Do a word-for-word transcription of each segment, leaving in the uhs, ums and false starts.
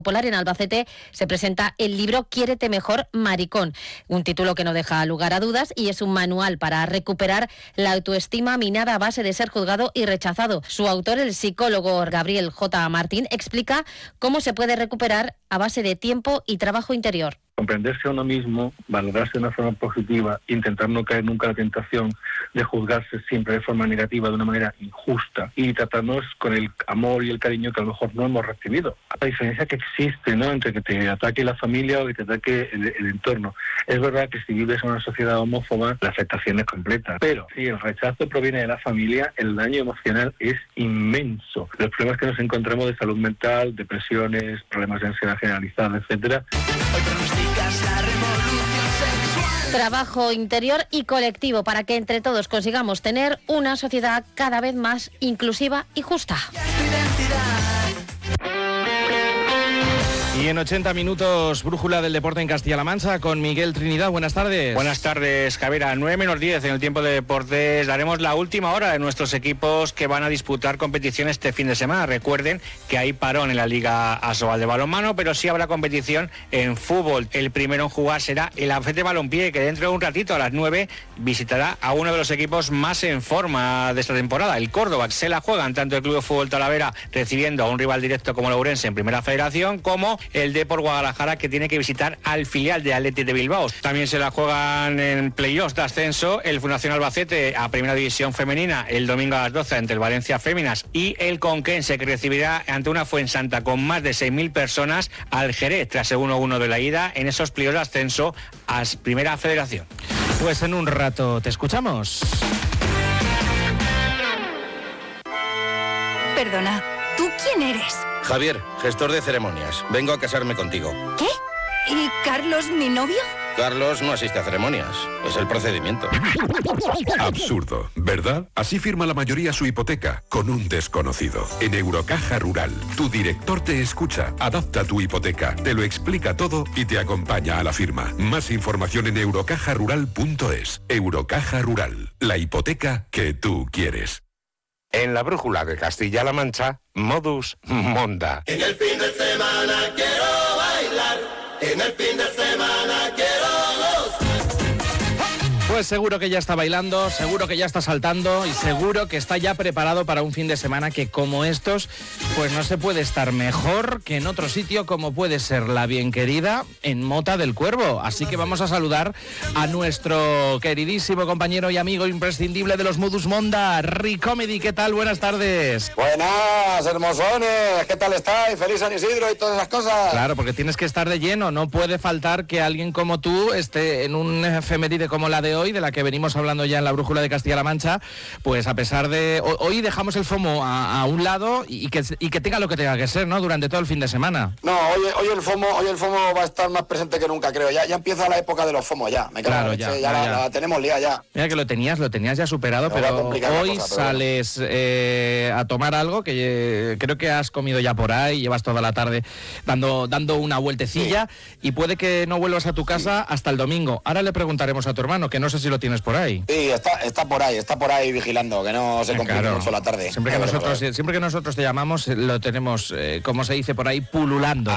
Popular en Albacete se presenta el libro Quiérete mejor, maricón, un título que no deja lugar a dudas y es un manual para recuperar la autoestima minada a base de ser juzgado y rechazado. Su autor, el psicólogo Gabriel J. Martín, explica cómo se puede recuperar a base de tiempo y trabajo interior. Comprenderse a uno mismo, valorarse de una forma positiva, intentar no caer nunca en la tentación de juzgarse siempre de forma negativa, de una manera injusta, y tratarnos con el amor y el cariño que a lo mejor no hemos recibido. La diferencia que existe, ¿no?, entre que te ataque la familia o que te ataque el, el entorno. Es verdad que si vives en una sociedad homófoba, la aceptación es completa, pero si el rechazo proviene de la familia, el daño emocional es inmenso. Los problemas que nos encontramos de salud mental, depresiones, problemas de ansiedad generalizada, etcétera. Trabajo interior y colectivo para que entre todos consigamos tener una sociedad cada vez más inclusiva y justa. Y en ochenta minutos, brújula del deporte en Castilla-La Mancha con Miguel Trinidad. Buenas tardes. Buenas tardes, Javier. A nueve menos diez en el tiempo de deportes daremos la última hora de nuestros equipos que van a disputar competición este fin de semana. Recuerden que hay parón en la Liga Asobal de balonmano, pero sí habrá competición en fútbol. El primero en jugar será el Albacete Balompié, que dentro de un ratito a las nueve visitará a uno de los equipos más en forma de esta temporada, el Córdoba. Se la juegan tanto el Club de Fútbol Talavera recibiendo a un rival directo como el Ourense en Primera Federación, como el Depor Guadalajara, que tiene que visitar al filial de Athletic de Bilbao. También se la juegan en playoffs de ascenso el Fundación Albacete a Primera División Femenina el domingo a las doce entre el Valencia Féminas y el Conquense, que recibirá ante una Fuensanta con más de seis mil personas al Jerez tras el uno uno de la ida en esos playoffs de ascenso a Primera Federación. Pues en un rato te escuchamos. Perdona, ¿tú quién eres? Javier, gestor de ceremonias. Vengo a casarme contigo. ¿Qué? ¿Y Carlos, mi novio? Carlos no asiste a ceremonias. Es el procedimiento. Absurdo, ¿verdad? Así firma la mayoría su hipoteca, con un desconocido. En Eurocaja Rural, tu director te escucha, adapta tu hipoteca, te lo explica todo y te acompaña a la firma. Más información en eurocaja rural punto es. Eurocaja Rural, la hipoteca que tú quieres. En la brújula de Castilla-La Mancha, Modus Monda. En el fin de semana quiero bailar, en el fin de semana quiero gozar. Pues seguro que ya está bailando, seguro que ya está saltando y seguro que está ya preparado para un fin de semana que, como estos, pues no se puede estar mejor que en otro sitio como puede ser la bien querida en Mota del Cuervo. Así que vamos a saludar a nuestro queridísimo compañero y amigo imprescindible de los Modus Monda, Ricomedy. ¿Qué tal? Buenas tardes. Buenas, hermosones. ¿Qué tal estáis? Feliz San Isidro y todas esas cosas. Claro, porque tienes que estar de lleno. No puede faltar que alguien como tú esté en un efeméride como la de hoy, de la que venimos hablando ya en la brújula de Castilla-La Mancha. Pues a pesar de... Hoy dejamos el FOMO a, a un lado y que, y que tenga lo que tenga que ser, ¿no?, durante todo el fin de semana. No, hoy, hoy, el FOMO, hoy el FOMO va a estar más presente que nunca, creo. Ya, ya empieza la época de los FOMO ya. Me claro, ya, ya, ya, la, ya. la tenemos liada ya. Mira que lo tenías, lo tenías ya superado, no, pero hoy cosa, pero sales bueno. eh, a tomar algo que eh, creo que has comido ya por ahí, llevas toda la tarde dando, dando una vueltecilla, sí. Y puede que no vuelvas a tu casa sí. hasta el domingo. Ahora le preguntaremos a tu hermano, que no sé si lo tienes por ahí. Sí, está, está por ahí, está por ahí vigilando, que no se complique claro. mucho la tarde. Siempre que, nosotros, siempre que nosotros te llamamos, lo tenemos, eh, como se dice por ahí, pululando.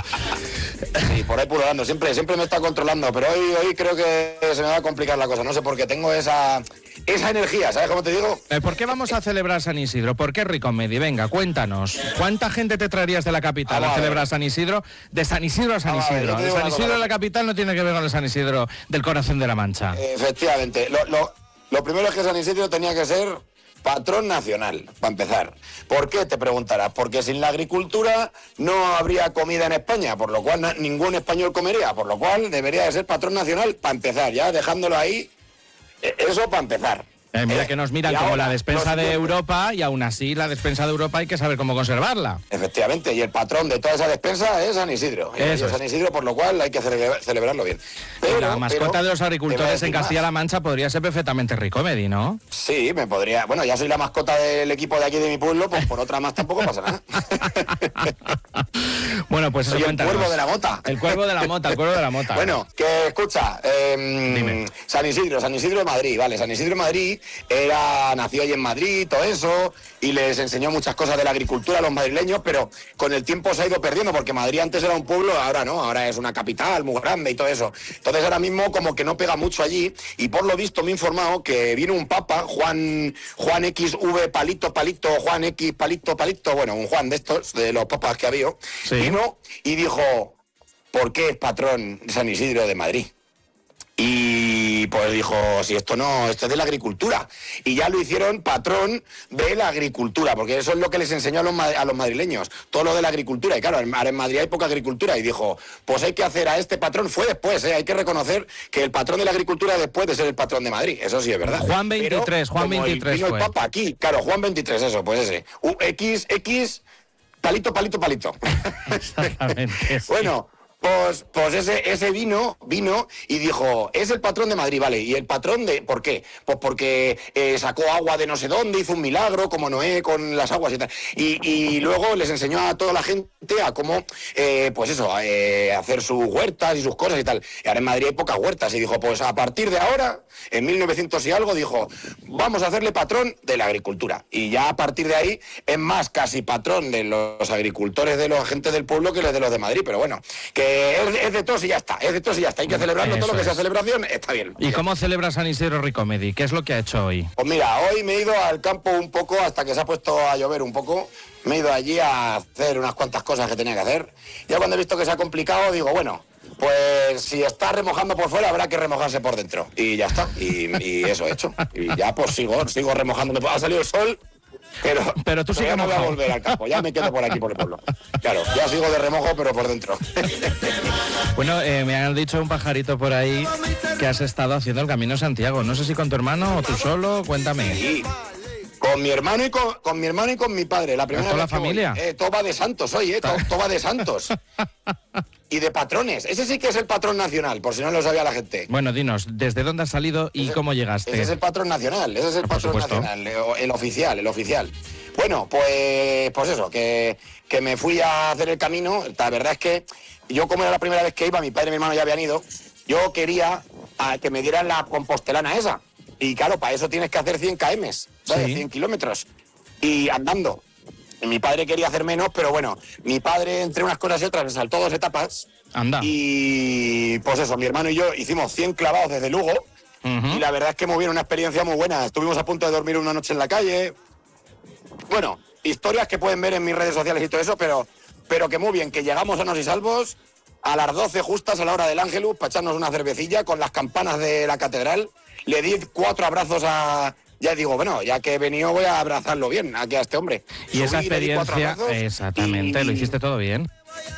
Sí, por ahí pululando, siempre, siempre me está controlando, pero hoy, hoy creo que se me va a complicar la cosa, no sé por qué, tengo esa, esa energía, ¿sabes cómo te digo? Eh, ¿Por qué vamos a celebrar San Isidro? ¿Por qué Ricomedy? Venga, cuéntanos. ¿Cuánta gente te traerías de la capital vamos a, a celebrar San Isidro? De San Isidro a San vamos Isidro. A ver, de San Isidro de la capital no tiene que ver con el San Isidro del corazón de la Mancha. Efectivamente, lo, lo, lo primero es que San Isidro tenía que ser patrón nacional, para empezar. ¿Por qué? Te preguntarás. Porque sin la agricultura no habría comida en España, por lo cual na- ningún español comería, por lo cual debería de ser patrón nacional para empezar, ya dejándolo ahí, eso para empezar. Eh, mira que nos miran como ahora, la despensa de Europa y aún así la despensa de Europa hay que saber cómo conservarla. Efectivamente, y el patrón de toda esa despensa es San Isidro. Eso es San Isidro, por lo cual hay que celebra- celebrarlo bien. Pero, la mascota pero, de los agricultores en Castilla-La Mancha podría ser perfectamente Ricomedy, ¿no? Sí, me podría... Bueno, ya soy la mascota del equipo de aquí de mi pueblo, pues por otra más tampoco pasa nada. Bueno, pues eso Soy el cuéntanos. cuervo de la mota. El cuervo de la mota, el cuervo de la mota. Bueno, que escucha, eh, San Isidro, San Isidro de Madrid, vale, San Isidro de Madrid era, nació allí en Madrid, todo eso, y les enseñó muchas cosas de la agricultura a los madrileños, pero con el tiempo se ha ido perdiendo, porque Madrid antes era un pueblo, ahora no, ahora es una capital muy grande y todo eso. Entonces ahora mismo como que no pega mucho allí, y por lo visto me he informado que vino un papa, Juan, Juan X V palito, palito, Juan X palito, palito, bueno, un Juan de estos, de los papas que ha habido, Sí. vino y dijo, ¿por qué es patrón San Isidro de Madrid? Y pues dijo, si esto no, esto es de la agricultura. Y ya lo hicieron patrón de la agricultura, porque eso es lo que les enseñó a los, a los madrileños, todo lo de la agricultura. Y claro, ahora en Madrid hay poca agricultura. Y dijo, pues hay que hacer a este patrón, fue después, ¿eh? Hay que reconocer que el patrón de la agricultura después de ser el patrón de Madrid. Eso sí es verdad. Juan veintitrés, Pero, Juan como veintitrés vino fue. el Papa aquí, claro, Juan veintitrés, eso, pues ese. U, X, X, palito, palito, palito. Exactamente. Sí. Bueno, pues, pues ese, ese vino, vino y dijo, es el patrón de Madrid, ¿vale? ¿Y el patrón de por qué? Pues porque eh, sacó agua de no sé dónde, hizo un milagro, como Noé con las aguas y tal. Y, y luego les enseñó a toda la gente a cómo, eh, pues eso, eh, hacer sus huertas y sus cosas y tal. Y ahora en Madrid hay pocas huertas. Y dijo, pues a partir de ahora, en mil novecientos y algo, dijo, vamos a hacerle patrón de la agricultura. Y ya a partir de ahí es más casi patrón de los agricultores, de la gente del pueblo, que los de los de Madrid. Pero bueno, que es, es de todos y ya está, es de todos y ya está. Hay que celebrarlo, todo lo que Eso sea es. celebración, está bien. ¿Y cómo celebra San Isidro Ricomedi? ¿Qué es lo que ha hecho hoy? Pues mira, hoy me he ido al campo un poco hasta que se ha puesto a llover un poco. Me he ido allí a hacer unas cuantas cosas que tenía que hacer. Ya cuando he visto que se ha complicado, digo, bueno, pues si está remojando por fuera, habrá que remojarse por dentro. Y ya está, y, y eso he hecho. Y ya pues sigo, sigo remojándome. Ha salido el sol, pero, Pero tú pero sigue ya no voy a mojado. volver al campo, ya me quedo por aquí, por el pueblo. Claro, ya sigo de remojo, pero por dentro. Bueno, eh, me han dicho un pajarito por ahí que has estado haciendo el Camino de Santiago. No sé si con tu hermano o tú solo, cuéntame. Sí. Con mi hermano y con, con mi hermano y con mi padre. La primera ¿Toda vez la que voy. familia? Eh, todo va de santos hoy, eh. Todo, todo va de santos. Y de patrones. Ese sí que es el patrón nacional, por si no lo sabía la gente. Bueno, dinos, ¿desde dónde has salido y Ese- cómo llegaste? Ese es el patrón nacional, ese es el Ah, por patrón supuesto. nacional, el, el oficial, el oficial. Bueno, pues, pues eso, que, que me fui a hacer el camino. La verdad es que yo, como era la primera vez que iba, mi padre y mi hermano ya habían ido, yo quería a, que me dieran la compostelana esa. Y claro, para eso tienes que hacer cien kilómetros, ¿sabes? Sí. cien kilómetros. Y andando. Y mi padre quería hacer menos, pero bueno, mi padre, entre unas cosas y otras, me saltó dos etapas. Anda. Y pues eso, mi hermano y yo hicimos cien clavados desde Lugo. Ujú. Y la verdad es que muy bien, una experiencia muy buena. Estuvimos a punto de dormir una noche en la calle. Bueno, historias que pueden ver en mis redes sociales y todo eso, pero, pero que muy bien, que llegamos sanos y salvos a las doce justas a la hora del Ángelus para echarnos una cervecilla con las campanas de la catedral. Le di cuatro abrazos a... Ya digo, bueno, ya que he venido voy a abrazarlo bien aquí a este hombre. Y esa Subí, le di cuatro experiencia, abrazos exactamente, y- lo hiciste todo bien.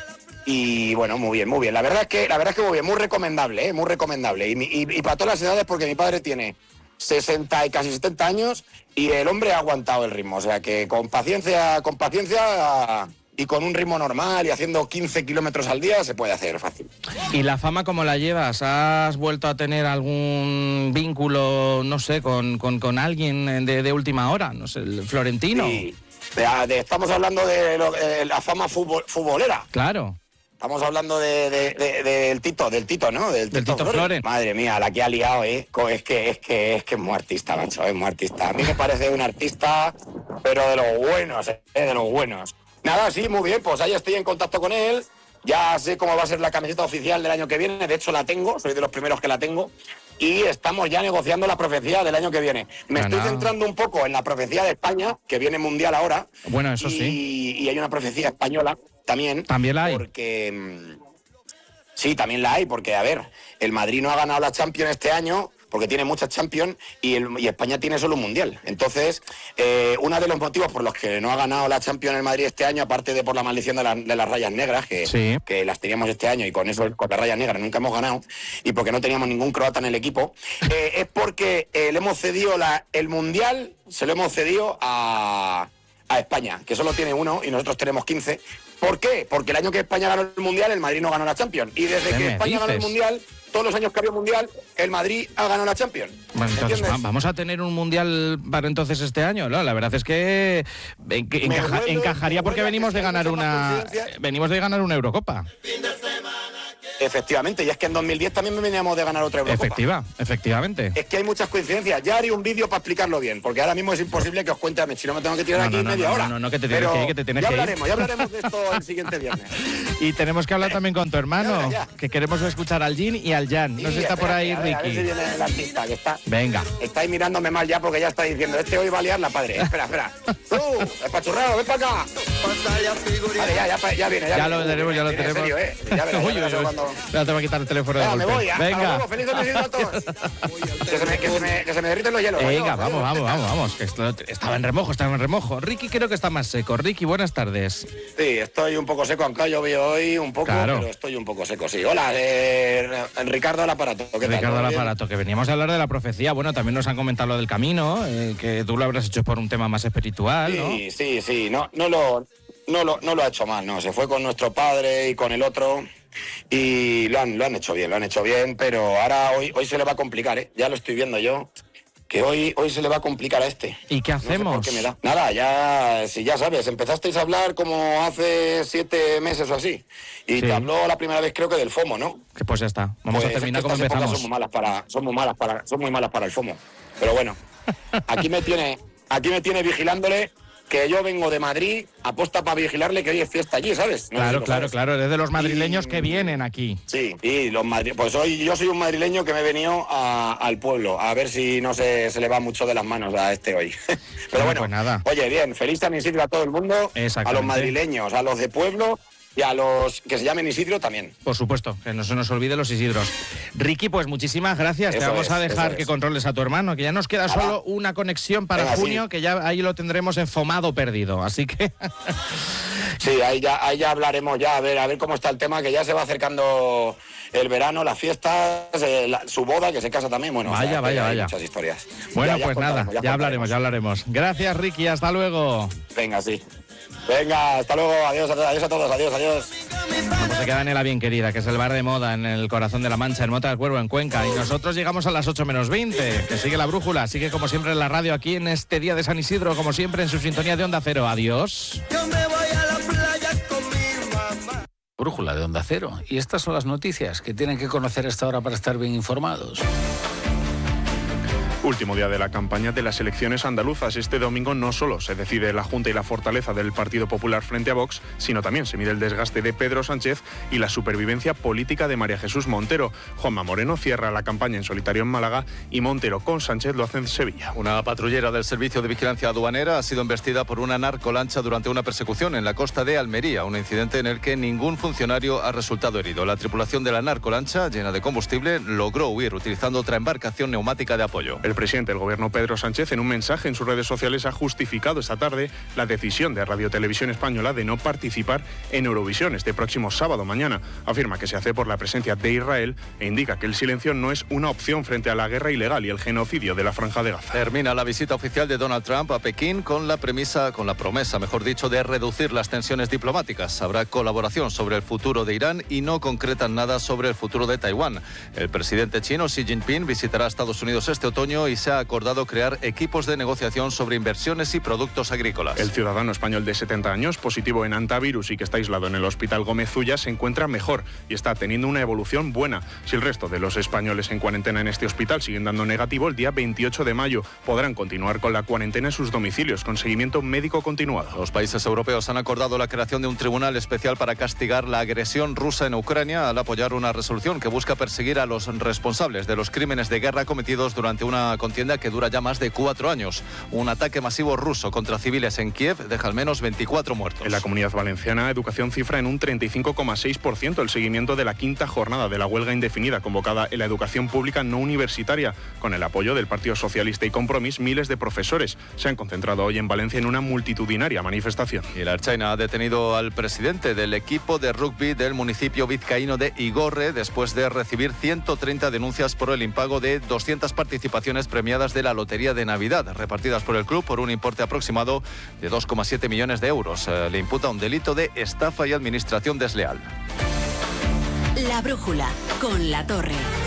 Y bueno, muy bien, muy bien. La verdad es que, la verdad es que muy bien, muy recomendable, ¿eh? Muy recomendable. Y, mi- y- y para todas las edades, porque mi padre tiene sesenta y casi setenta años y el hombre ha aguantado el ritmo. O sea que con paciencia, con paciencia y con un ritmo normal y haciendo quince kilómetros al día se puede hacer fácil. ¿Y la fama cómo la llevas? ¿Has vuelto a tener algún vínculo, no sé, con, con, con alguien de, de última hora? No sé, el Florentino. Y de- de- estamos hablando de, lo- de la fama futbol- futbolera. Claro. Estamos hablando de, de- de- del Tito, del Tito, ¿no? Del Del Tito Floren. Madre mía, la que ha liado, ¿eh? Co- Es que, es que, es que es muy artista, macho, es muy artista. A mí me parece un artista, pero de los buenos, ¿eh? De los buenos. Nada, sí, muy bien, pues ahí estoy en contacto con él. Ya sé cómo va a ser la camiseta oficial del año que viene. De hecho, la tengo, soy de los primeros que la tengo. Y estamos ya negociando la profecía del año que viene. Me estoy Ganao. centrando un poco en la profecía de España, que viene mundial ahora. Bueno, eso y, sí. Y hay una profecía española también. También la hay. Porque mm, sí, también la hay, porque a ver, el Madrid no ha ganado la Champions este año porque tiene muchas Champions y, el- y España tiene solo un Mundial. Entonces, eh, uno de los motivos por los que no ha ganado la Champions el Madrid este año, aparte de por la maldición de, la- de las rayas negras, que, Sí. que las teníamos este año y con eso, con las rayas negras nunca hemos ganado, y porque no teníamos ningún croata en el equipo, eh, es porque eh, le hemos cedido la, el Mundial, se lo hemos cedido a, a España, que solo tiene uno y nosotros tenemos quince. ¿Por qué? Porque el año que España ganó el Mundial, el Madrid no ganó la Champions. Y desde ¿Qué que me España ganó el dices? Mundial, todos los años que había mundial, el Madrid ha ganado la Champions. Bueno, entonces, va, vamos a tener un mundial para entonces este año, ¿no? La verdad es que encaja, huele, encajaría porque venimos de ganar una venimos de ganar una Eurocopa. Efectivamente, y es que en dos mil diez también veníamos de ganar otra Eurocopa. Efectiva, efectivamente. Es que hay muchas coincidencias. Ya haré un vídeo para explicarlo bien, porque ahora mismo es imposible que os cuente, si no me tengo que tirar no, aquí no, no, media no, hora. No, no, no, que te tienes que ir, que te tienes ya que ir. hablaremos, ya hablaremos de esto el siguiente viernes. Y tenemos que hablar también con tu hermano, ya, ya. que queremos escuchar al Jin y al Jan. No sé si está por ahí, a ver, Ricky. A ver si viene el artista, que está. Venga. Estáis mirándome mal ya porque ya está diciendo, este hoy va a liar la padre. Espera, espera. ¡Tú, espachurrado, ven para acá! Vale, ya, ya, ya viene. Ya, ya viene. lo tenemos, ya lo Viene tenemos. En serio, ¿eh? Ya verás, ya verás cuando... Ya te voy a quitar el teléfono de ya, golpe. me voy, hasta Venga. luego, feliz domingo a todos. que, se me, que, se me, que se me derriten los hielos. Venga, adiós, vamos, adiós. vamos, vamos, vamos. Que esto, estaba en remojo, estaba en remojo. Ricky creo que está más seco. Ricky, buenas tardes. Sí, estoy un poco seco, aunque ha llovido hoy un poco, claro. pero estoy un poco seco, sí. Hola, eh, Ricardo del Aparato. ¿Qué tal? Ricardo del Aparato, que veníamos a hablar de la profecía. Bueno, también nos han comentado lo del camino, eh, que tú lo habrás hecho por un tema más espiritual, ¿no? Sí, sí, sí. No, no lo... No lo, no lo ha hecho mal, no. Se fue con nuestro padre y con el otro y lo han, lo han hecho bien, lo han hecho bien, pero ahora hoy, hoy se le va a complicar, ¿eh? Ya lo estoy viendo yo, que hoy, hoy se le va a complicar a este. ¿Y qué hacemos? No sé por qué me da. Nada, ya, si ya sabes, empezasteis a hablar como hace siete meses o así, y sí. te habló la primera vez creo que del FOMO, ¿no? Que pues ya está, vamos pues a terminar es que como estas empezamos. Son muy malas para, son muy malas para, son muy malas para el FOMO, pero bueno, aquí me tiene, aquí me tiene vigilándole. Que yo vengo de Madrid, aposta para vigilarle que hoy es fiesta allí, ¿sabes? No claro, sé si claro, sabes. claro, es de los madrileños y... que vienen aquí. Sí, y los madri... pues hoy yo soy un madrileño que me he venido a, al pueblo, a ver si no se, se le va mucho de las manos a este hoy. Pero bueno, bueno, pues nada. Oye, bien, feliz San Isidro a todo el mundo, a los madrileños, a los de pueblo y a los que se llamen Isidro también. Por supuesto, que no se nos olvide los Isidros. Ricky, pues muchísimas gracias. Eso Te vamos es, a dejar que es. controles a tu hermano, que ya nos queda Nada. solo una conexión para Venga, junio, sí. que ya ahí lo tendremos enfomado perdido. Así que... Sí, ahí ya, ahí ya hablaremos ya, a ver, a ver cómo está el tema, que ya se va acercando el verano, las fiestas, eh, la, su boda, que se casa también. Bueno, vaya, o sea, vaya, hay vaya. muchas historias. Bueno, Ya- ya pues contaremos, nada, ya ya hablaremos, ya hablaremos. Gracias, Ricky, hasta luego. Venga, sí. Venga, hasta luego, adiós, adiós a todos, adiós, adiós. Vamos a quedar en el Bien Querida, que es el bar de moda en el corazón de la Mancha, en Mota del Cuervo, en Cuenca. Y nosotros llegamos a las ocho menos veinte, que sigue la brújula, sigue como siempre en la radio aquí en este día de San Isidro, como siempre en su sintonía de Onda Cero. Adiós. Yo me voy a la playa con mi mamá. Brújula de Onda Cero. Y estas son las noticias que tienen que conocer a esta hora para estar bien informados. Último día de la campaña de las elecciones andaluzas. Este domingo no solo se decide la junta y la fortaleza del Partido Popular frente a Vox, sino también se mide el desgaste de Pedro Sánchez y la supervivencia política de María Jesús Montero. Juanma Moreno cierra la campaña en solitario en Málaga y Montero con Sánchez lo hace en Sevilla. Una patrullera del Servicio de Vigilancia Aduanera ha sido embestida por una narcolancha durante una persecución en la costa de Almería, un incidente en el que ningún funcionario ha resultado herido. La tripulación de la narcolancha, llena de combustible, logró huir utilizando otra embarcación neumática de apoyo. El presidente del Gobierno, Pedro Sánchez, en un mensaje en sus redes sociales ha justificado esta tarde la decisión de Radio Televisión Española de no participar en Eurovisión este próximo sábado mañana. Afirma que se hace por la presencia de Israel e indica que el silencio no es una opción frente a la guerra ilegal y el genocidio de la Franja de Gaza. Termina la visita oficial de Donald Trump a Pekín con la premisa, con la promesa, mejor dicho, de reducir las tensiones diplomáticas. Habrá colaboración sobre el futuro de Irán y no concretan nada sobre el futuro de Taiwán. El presidente chino Xi Jinping visitará Estados Unidos este otoño y se ha acordado crear equipos de negociación sobre inversiones y productos agrícolas. El ciudadano español de setenta años, positivo en antivirus y que está aislado en el Hospital Gómez Zulla, se encuentra mejor y está teniendo una evolución buena. Si el resto de los españoles en cuarentena en este hospital siguen dando negativo, el día veintiocho de mayo podrán continuar con la cuarentena en sus domicilios con seguimiento médico continuado. Los países europeos han acordado la creación de un tribunal especial para castigar la agresión rusa en Ucrania al apoyar una resolución que busca perseguir a los responsables de los crímenes de guerra cometidos durante una contienda que dura ya más de cuatro años. Un ataque masivo ruso contra civiles en Kiev deja al menos veinticuatro muertos. En la Comunidad Valenciana, Educación cifra en un treinta y cinco coma seis por ciento el seguimiento de la quinta jornada de la huelga indefinida convocada en la educación pública no universitaria. Con el apoyo del Partido Socialista y Compromís, miles de profesores se han concentrado hoy en Valencia en una multitudinaria manifestación. Y la Ertzaina ha detenido al presidente del equipo de rugby del municipio vizcaíno de Igorre después de recibir ciento treinta denuncias por el impago de doscientas participaciones premiadas de la Lotería de Navidad, repartidas por el club por un importe aproximado de dos coma siete millones de euros. Eh, le imputa un delito de estafa y administración desleal. La brújula con La Torre.